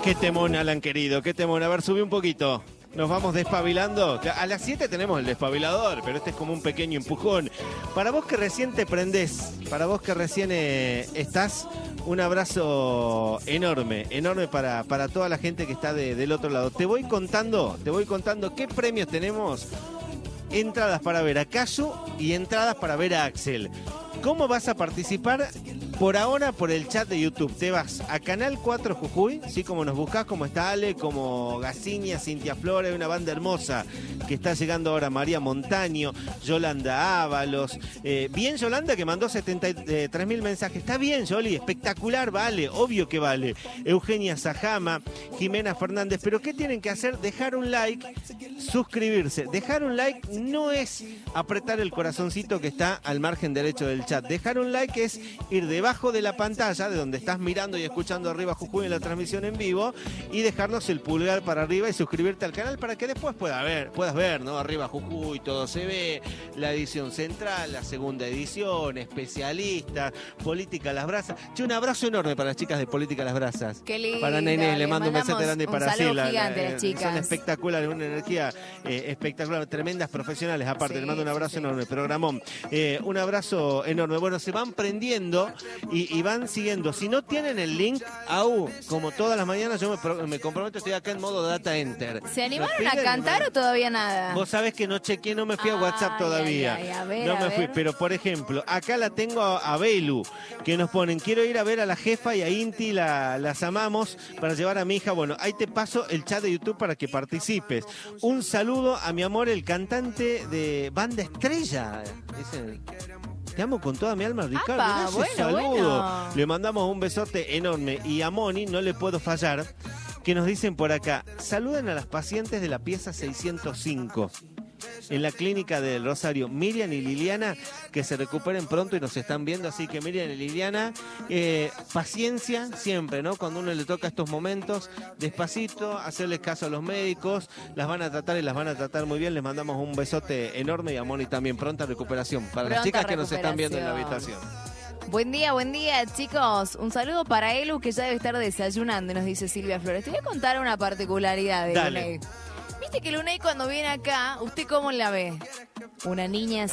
Qué temón, Alan querido, qué temón. A ver, subí un poquito. Nos vamos despabilando. A las 7 tenemos el despabilador, pero este es como un pequeño empujón. Para vos que recién te prendés, para vos que recién estás, un abrazo enorme, enorme para toda la gente que está del otro lado. Te voy contando qué premios tenemos. Entradas para ver a Casu y entradas para ver a Axel. ¿Cómo vas a participar? Por ahora, por el chat de YouTube, te vas a Canal 4 Jujuy, ¿sí? Como nos buscás, como está Ale, como Gaciña, Cintia Flores, una banda hermosa que está llegando ahora, María Montaño, Yolanda Ábalos. Bien, Yolanda, que mandó 73.000 mensajes. Está bien, Yoli, espectacular, vale, obvio que vale. Eugenia Sajama, Jimena Fernández. ¿Pero qué tienen que hacer? Dejar un like, suscribirse. Dejar un like no es apretar el corazoncito que está al margen derecho del chat. Dejar un like es ir debajo de la pantalla, de donde estás mirando y escuchando Arriba Jujuy en la transmisión en vivo, y dejarnos el pulgar para arriba y suscribirte al canal para que después puedas ver, ¿no? Arriba Jujuy, todo se ve, la edición central, la segunda edición, especialistas, Política a las Brasas. Che, un abrazo enorme para las chicas de Política a las Brasas. Qué lindo. Para Nene, le mando un beso grande y para Silvia. Silvia. Las chicas. Son espectaculares, una energía espectacular, tremendas profesionales. Aparte, Sí, le mando un abrazo sí. enorme, programón. Un abrazo enorme. Bueno, se van prendiendo y van siguiendo. Si no tienen el link, como todas las mañanas, yo me comprometo, estoy acá en modo data enter. ¿Se animaron Me a piden, cantar o todavía nada? Vos sabés que no chequeé, no me fui a WhatsApp todavía. A ver, no me fui, pero por ejemplo, acá la tengo a Belu, que nos ponen, quiero ir a ver a la jefa y a Inti, las amamos, para llevar a mi hija. Bueno, ahí te paso el chat de YouTube para que participes. Un saludo a mi amor, el cantante de Banda Estrella. Te amo con toda mi alma, Ricardo. ¡Apa! Ese Bueno, saludo. bueno. Le mandamos un besote enorme. Y a Moni, no le puedo fallar, que nos dicen por acá, saluden a las pacientes de la pieza 605 en la clínica del Rosario, Miriam y Liliana, que se recuperen pronto y nos están viendo. Así que Miriam y Liliana, paciencia siempre, ¿no? Cuando uno le toca estos momentos, despacito, hacerles caso a los médicos, las van a tratar y las van a tratar muy bien. Les mandamos un besote enorme y a Moni también, pronta recuperación para las chicas que nos están viendo en la habitación. Buen día, chicos. Un saludo para Elu, que ya debe estar desayunando, nos dice Silvia Flores. Te voy a contar una particularidad de Dale. Luney. Viste que Luney cuando viene acá, ¿usted cómo la ve? Una niña